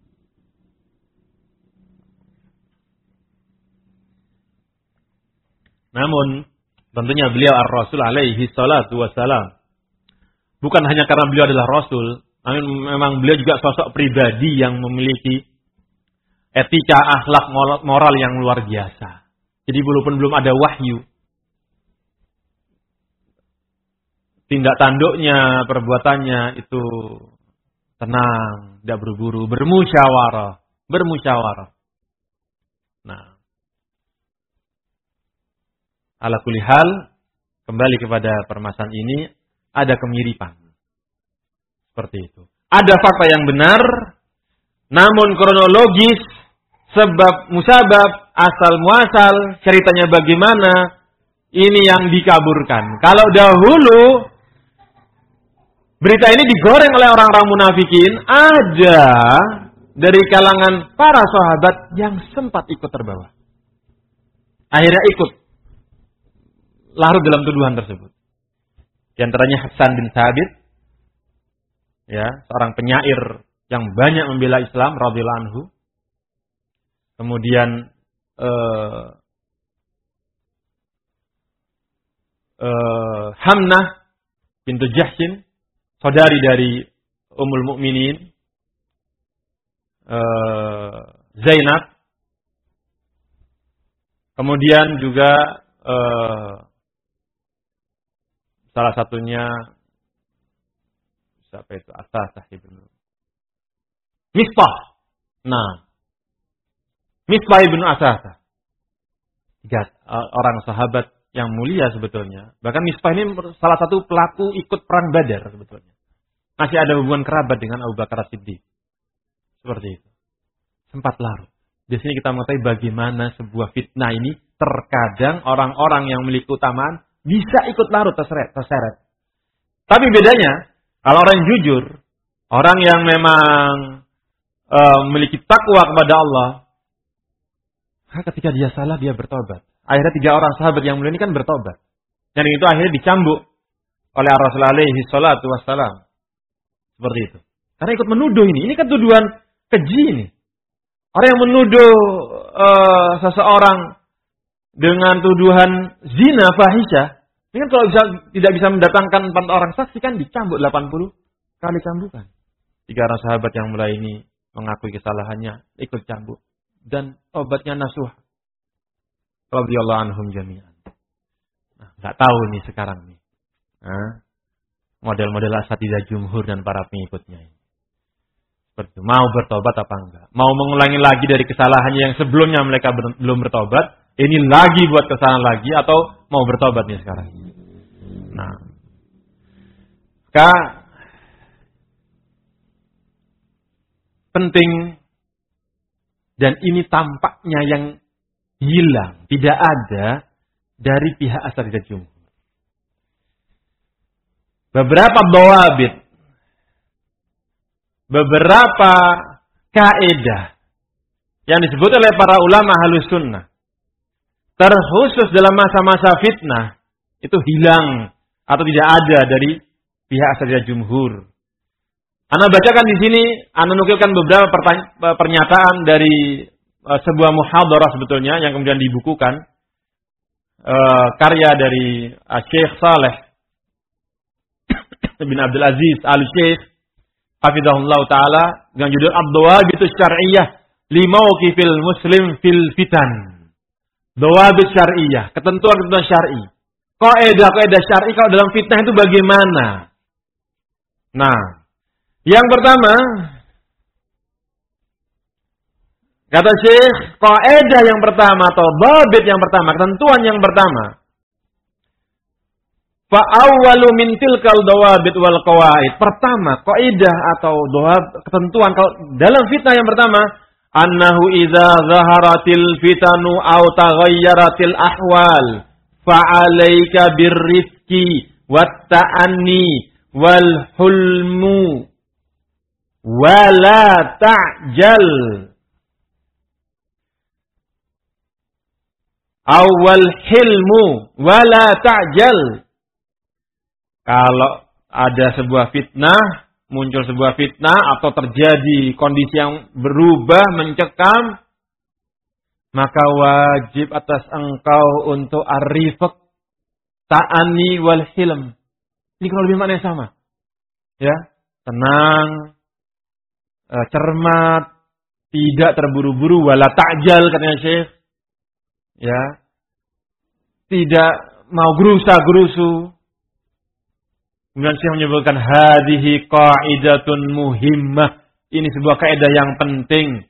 Namun, tentunya beliau ar-Rasul alaihi salatu wassalam. Bukan hanya karena beliau adalah Rasul, namun memang beliau juga sosok pribadi yang memiliki etika, akhlak, moral yang luar biasa. Jadi walaupun belum ada wahyu, tindak tanduknya, perbuatannya itu tenang, tidak berburu, bermusyawarah. Nah, ala kulli hal, kembali kepada permasalahan ini, ada kemiripan. Seperti itu. Ada fakta yang benar, namun kronologis, sebab musabab, asal muasal, ceritanya bagaimana, ini yang dikaburkan. Kalau dahulu, berita ini digoreng oleh orang-orang munafikin, ada dari kalangan para sahabat yang sempat ikut terbawa. Akhirnya ikut larut dalam tuduhan tersebut. Di antaranya Hasan bin Thabit, ya, seorang penyair yang banyak membela Islam radhiyallahu anhu. Kemudian Hamnah bintu Jahshin, saudari dari Ummul Mukminin Zainab. Kemudian juga salah satunya siapa itu? Asasah ibnu Misbah. Nah, Misbah ibnu Asasah. Tiga orang sahabat yang mulia sebetulnya. Bahkan Misbah ini salah satu pelaku ikut perang Badar sebetulnya. Masih ada hubungan kerabat dengan Abu Bakar As-Siddiq. Seperti itu. Sempat larut. Di sini kita mengetahui bagaimana sebuah fitnah ini terkadang orang-orang yang memiliki keutamaan bisa ikut larut terseret. Tapi bedanya, kalau orang yang jujur, orang yang memang memiliki takwa kepada Allah, ketika dia salah dia bertobat. Akhirnya 3 orang sahabat yang mulia ini kan bertobat. Dan itu akhirnya dicambuk oleh Rasulullah alaihi salatu wassalam. Seperti itu. Karena ikut menuduh ini. Ini kan tuduhan keji ini. Orang yang menuduh seseorang dengan tuduhan zina, fahisyah. Ini kan kalau tidak bisa mendatangkan 4 orang saksi kan dicambuk 80 kali cambukan. 3 orang sahabat yang mulai ini mengakui kesalahannya, ikut cambuk. Dan obatnya nasuh. Radhiyallahu anhum jami'an. Nah, nggak tahu nih sekarang nih. Model-model asatidzah jumhur dan para pengikutnya ini. Seperti mau bertobat apa enggak? Mau mengulangi lagi dari kesalahannya yang sebelumnya mereka belum bertobat, ini lagi buat kesalahan lagi atau mau bertobat nih sekarang. Nah, penting dan ini tampaknya yang hilang, tidak ada dari pihak asatidzah jumhur. Beberapa dawabit, beberapa kaidah yang disebut oleh para ulama Ahlus Sunnah, terkhusus dalam masa-masa fitnah, itu hilang atau tidak ada dari pihak asatidzah jumhur. Ana bacakan di sini, ana nukilkan beberapa pernyataan dari sebuah muhadarah sebetulnya yang kemudian dibukukan, karya dari Syekh Saleh bin Abdul Aziz Al-Syekh hafizahullah ta'ala dengan judul Ad-Dawabit Syar'iyyah li mauqifil muslim fil fitan. Dawabit syar'iyyah, ketentuan-ketentuan syar'i. Kaidah syar'i kalau dalam fitnah itu bagaimana? Nah, Yang pertama, kata Syekh, kaidah yang pertama atau dhabit yang pertama, ketentuan yang pertama. Fa awwalu min tilkal dawabit wal qawaid. Pertama, kaidah atau ketentuan kalau dalam fitnah yang pertama, annahu idza zaharatil fitanu aw taghayyaratil ahwal fa 'alaika birrifqi wat ta'anni wal hulmu wala ta'jal. Awal hilmu wala ta'jal. Kalau ada sebuah fitnah, muncul sebuah fitnah atau terjadi kondisi yang berubah, mencekam, maka wajib atas engkau untuk ar-rifq, ta'ani wal hilm. Ini kalau lebih maknanya sama. Ya, tenang, cermat, tidak terburu-buru, wala ta'jal katanya Syekh. Ya, tidak mau gerusa-gerusu. Kemudian Syekh menyebutkan hadhihi qaidatun muhimmah. Ini sebuah kaidah yang penting.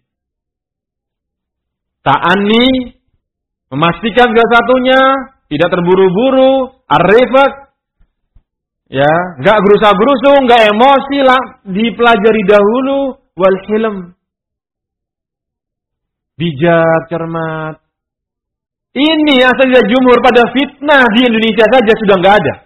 Ta'ani, memastikan segala satunya, tidak terburu-buru, ar-rifq. Ya, enggak gerusa-gerusu, enggak emosi lah, dipelajari dahulu, wal hilm. Bijak, cermat. Ini asalnya jumhur pada fitnah di Indonesia saja sudah enggak ada.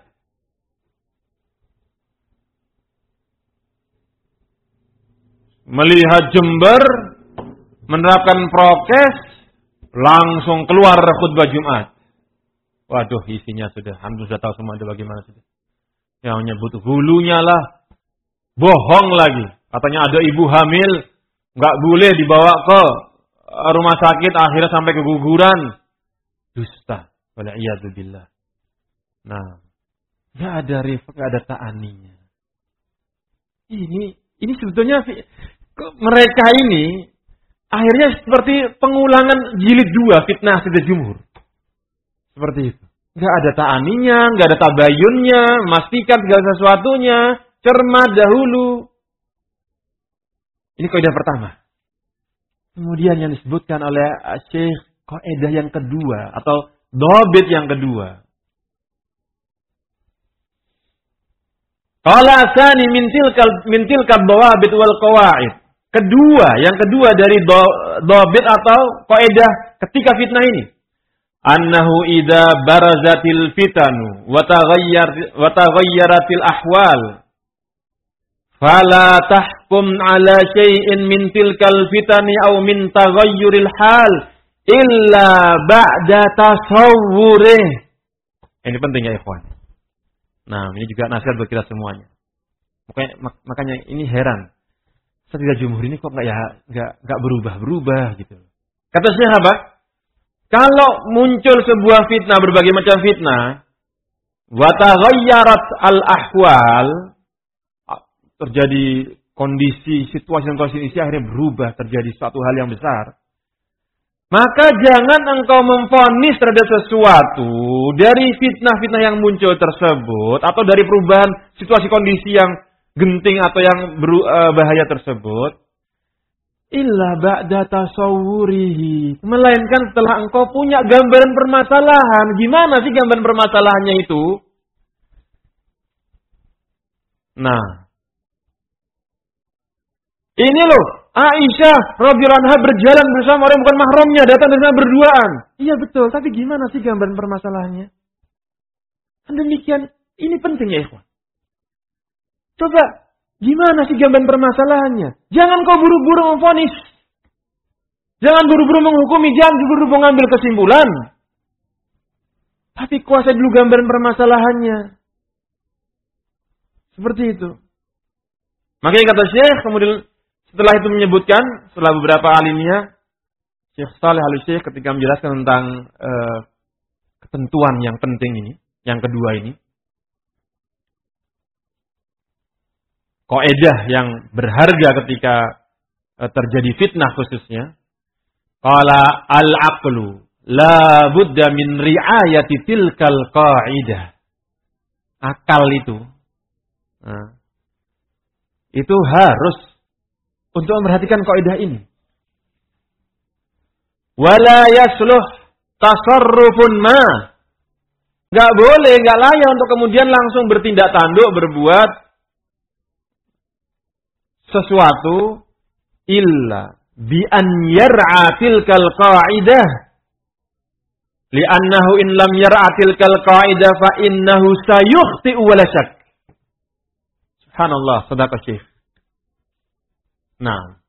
Melihat Jember menerapkan prokes, langsung keluar khutbah Jumat. Waduh, isinya sudah, hampir sudah tahu semua ada bagaimana sudah. Yang menyebut hulunya lah, bohong lagi. Katanya ada ibu hamil, nggak boleh dibawa ke rumah sakit, akhirnya sampai keguguran. Dusta, wala'iyadzubillah. Nah, nggak ada rifq, nggak ada ta'aninya. Ini sebetulnya mereka ini akhirnya seperti pengulangan jilid 2 fitnah tidak jumhur. Seperti itu. Enggak ada ta'aninya, enggak ada tabayunnya, memastikan segala sesuatunya, cermat dahulu. Ini kaidah pertama. Kemudian yang disebutkan oleh Syekh, kaidah yang kedua atau dhabit yang kedua. Qala tsani min tilkal dawabit wal qawaid. Yang kedua dari dhabit atau kaidah ketika fitnah ini. Annahu idza barazatil fitanu wa taghayyaratil ahwal fala tahkum ala syai'in min tilkal fitani aw min taghayyuril hal illa ba'da tasawwurih. Ini penting ya ikhwan. Nah, ini juga nasihat buat kita semuanya. Makanya ini heran. Setidak jumhur ini kok enggak berubah-berubah gitu. Kata sahabat, kalau muncul sebuah fitnah, berbagai macam fitnah, wa taghayyarat al-ahwal, terjadi kondisi, situasi akhirnya berubah, terjadi suatu hal yang besar. Maka jangan engkau memvonis terhadap sesuatu dari fitnah-fitnah yang muncul tersebut, atau dari perubahan situasi kondisi yang genting atau yang bahaya tersebut, illa ba'da tasawwurihi, melainkan setelah engkau punya gambaran permasalahan. Gimana sih gambaran permasalahannya itu? Nah, ini loh, Aisyah radhiyallahu anha berjalan bersama orang bukan mahramnya, datang bersama berduaan. Iya betul, tapi gimana sih gambaran permasalahannya? Demikian, ini penting ya ikhwan. Coba, gimana sih gambaran permasalahannya? Jangan kau buru-buru memvonis. Jangan buru-buru menghukumi, jangan buru-buru mengambil kesimpulan. Tapi kuasai dulu gambaran permasalahannya. Seperti itu. Makanya kata Syekh, kemudian setelah itu menyebutkan, setelah beberapa alimnya, Syekh Shalih Al-Syekh ketika menjelaskan tentang ketentuan yang penting ini, yang kedua ini, kaidah yang berharga ketika terjadi fitnah khususnya. Qala al-aqlu la budda min ri'ayati tilkal qaidah. Akal itu itu harus untuk memperhatikan kaidah ini. Wala yasluh tasarrufun ma. Enggak boleh, enggak layak untuk kemudian langsung bertindak tanduk, berbuat sesuatu illa bi an yar'a tilkal qa'idah. Li'annahu in lam yar'a tilkal qa'idah fa innahu sayukhti'u wa la syak. Subhanallah, sedekah Syekh. Nah,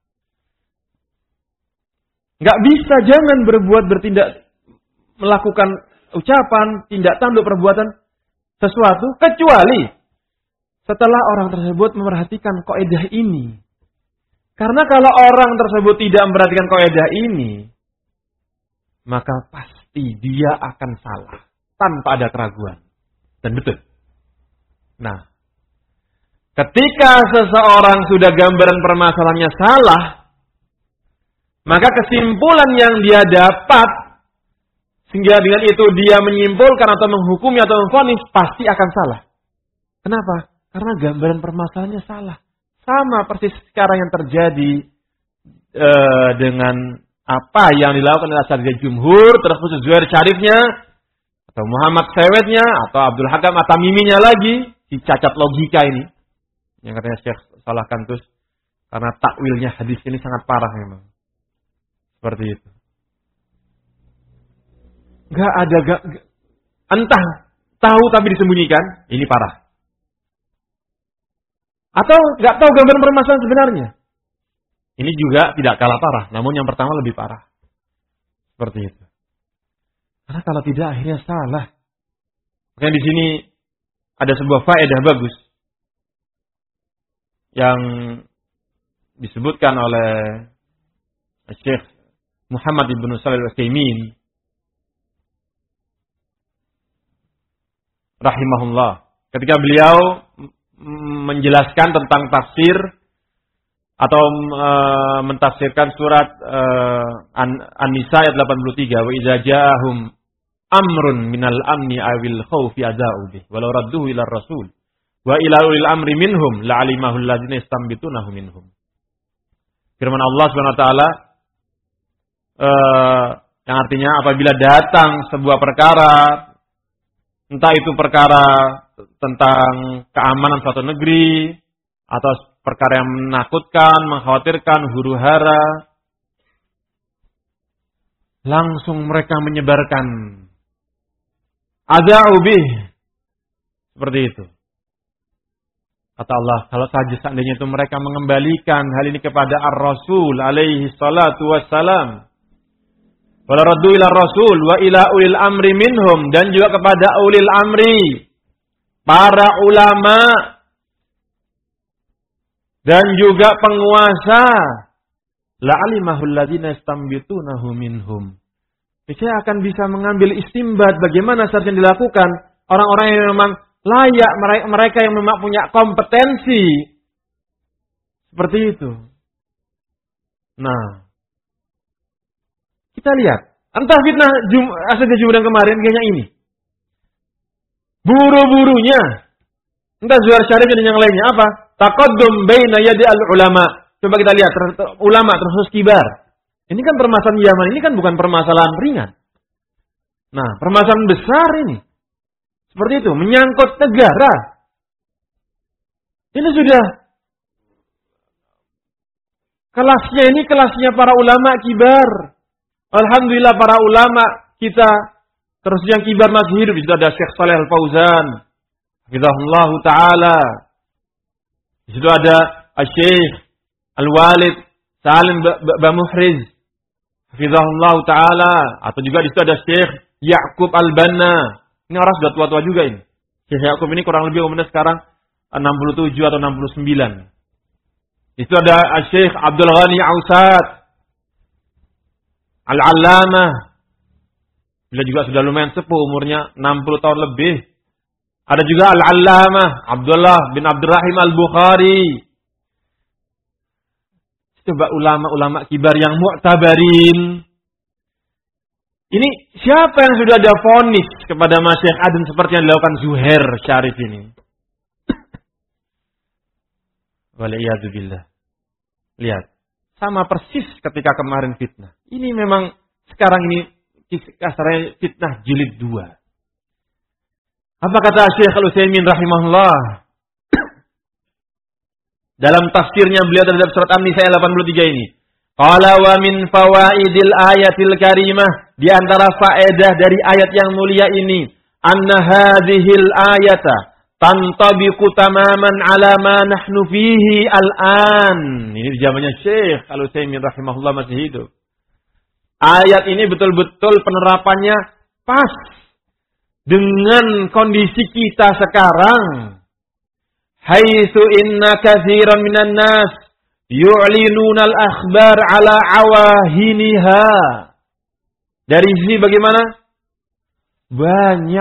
enggak bisa, jangan bertindak, melakukan ucapan, tindak tanduk, perbuatan sesuatu kecuali setelah orang tersebut memperhatikan kaidah ini. Karena kalau orang tersebut tidak memperhatikan kaidah ini, maka pasti dia akan salah tanpa ada keraguan. Dan betul. Nah, ketika seseorang sudah gambaran permasalahannya salah, maka kesimpulan yang dia dapat, sehingga dengan itu dia menyimpulkan atau menghukumi atau memvonis, pasti akan salah. Kenapa? Karena gambaran permasalahannya salah. Sama persis sekarang yang terjadi dengan apa yang dilakukan oleh Asatidz Jumhur, terkhusus Zuhair Syarifnya, atau Muhammad Sewetnya, atau Abdul Hakam At-Tamiminya lagi, si cacat logika ini. Yang katanya Syekh Salah Kantus, karena takwilnya hadis ini sangat parah memang. Seperti itu. Entah tahu tapi disembunyikan, ini parah. Atau nggak tahu gambaran permasalahan sebenarnya. Ini juga tidak kalah parah, namun yang pertama lebih parah. Seperti itu. Karena kalau tidak akhirnya salah. Makanya di sini ada sebuah faedah bagus yang disebutkan oleh Syekh Muhammad ibn Shalih Al-Utsaimin rahimahullah, ketika beliau menjelaskan tentang tafsir atau mentafsirkan surat An-Nisa ayat 83, wa idza ja'ahum amrun minal amni awil khaufi adza'u bih walau radduhu ila rasul wa ila ulil amri minhum la'alimahu alladzina yastanbitunahu minhum. Firman Allah Subhanahu wa taala yang artinya apabila datang sebuah perkara, entah itu perkara tentang keamanan suatu negeri atau perkara yang menakutkan, mengkhawatirkan, huru-hara, langsung mereka menyebarkan adza'u bih, seperti itu. Kata Allah, kalau saja seandainya itu mereka mengembalikan hal ini kepada Ar-Rasul alaihi salatu wassalam, wala raddu ila Rasul wa ila ulil amri minhum, dan juga kepada ulil amri, para ulama dan juga penguasa, la'alimahul ladzina yastanbitunahu minhum. Saya akan bisa mengambil istimbat bagaimana seharusnya dilakukan orang-orang yang memang layak, mereka yang memang punya kompetensi seperti itu. Nah, kita lihat, entah fitnah Asatidz Jumhur yang kemarin kayaknya ini. Buru-burunya, entah Zuhair Syarif dan yang lainnya apa? Taqaddum baina yadi al-ulama. Coba kita lihat ulama terkhusus kibar. Ini kan permasalahan Yaman, ini kan bukan permasalahan ringan. Nah, permasalahan besar ini. Seperti itu, menyangkut negara. Ini sudah kelasnya para ulama kibar. Alhamdulillah para ulama kita terus yang kibar masih hidup. Di situ ada Syekh Shalih Al-Fauzan, hafizahullah taala. Di situ ada Syekh Al-Walid Salim Bamuhriz, hafizahullah taala. Atau juga di situ ada Syekh Ya'qub Al-Banna. Ini orang sudah tua-tua juga ini. Syekh Ya'qub ini kurang lebih umurnya sekarang 67 atau 69. Itu ada Syekh Abdul Ghani Ausat Al-Allamah. Beliau juga sudah lumayan sepuh, umurnya 60 tahun lebih. Ada juga Al-Allamah Abdullah bin Abdurrahim Al-Bukhari. Coba ulama-ulama kibar yang mu'tabarin. Ini siapa yang sudah ada vonis kepada Masyaikh Adam seperti yang dilakukan Zuhair Syarif ini? Waliyadzubillah. Lihat. Sama persis ketika kemarin fitnah. Ini memang sekarang ini kasarnya fitnah jilid 2. Apa kata Syekh Al-Utsaimin rahimahullah? Dalam tafsirnya beliau terhadap surat An-Nisa ayat 83 ini. Qala wa min fawaidil ayatil karimah. Di antara faedah dari ayat yang mulia ini. Anna hadhil ayata tantabiqu tamaman ala ma nahnu fihi al-an. Ini di zamannya Syekh Al-Utsaimin rahimahullah masih hidup. Ayat ini betul-betul penerapannya pas dengan kondisi kita sekarang. Haitsu inna katsiran minan nas yu'linuna al-akhbar ala awahiniha. Dari sisi bagaimana? Banyak